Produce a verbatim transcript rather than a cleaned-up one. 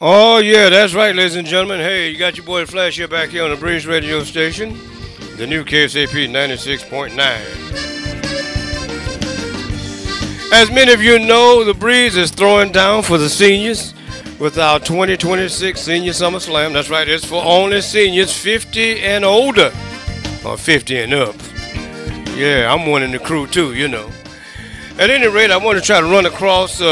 Oh, yeah, that's right, ladies and gentlemen. Hey, you got your boy Flash here back here on the Breeze Radio Station, the new K S A P ninety-six point nine. As many of you know, the Breeze is throwing down for the seniors with our twenty twenty-six Senior Summer Slam. That's right, it's for only seniors fifty and older, or fifty and up. Yeah, I'm one in the crew too, you know. At any rate, I want to try to run across uh,